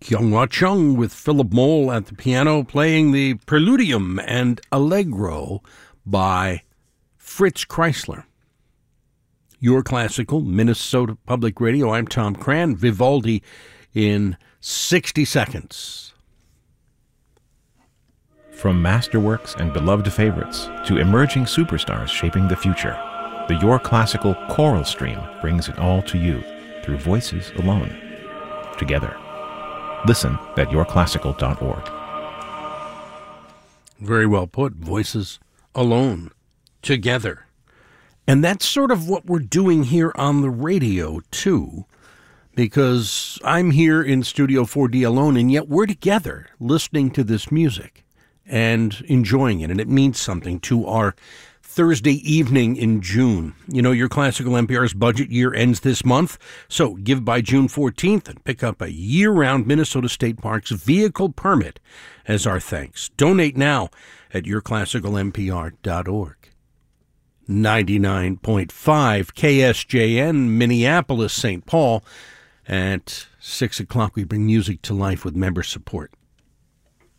Kyung-Wha Chung with Philip Mole at the piano, playing the Preludium and Allegro by Fritz Kreisler. Your Classical, Minnesota Public Radio. I'm Tom Cran. Vivaldi in 60 seconds. From masterworks and beloved favorites to emerging superstars shaping the future, the Your Classical choral stream brings it all to you through voices alone, together. Listen at yourclassical.org. Very well put. Voices alone, together. And that's sort of what we're doing here on the radio, too, because I'm here in Studio 4D alone, and yet we're together listening to this music and enjoying it, and it means something to our Thursday evening in June. You know, Your Classical NPR's budget year ends this month, so give by June 14th and pick up a year-round Minnesota State Parks vehicle permit as our thanks. Donate now at yourclassicalnpr.org. 99.5 KSJN, Minneapolis, St. Paul. At 6 o'clock, we bring music to life with member support.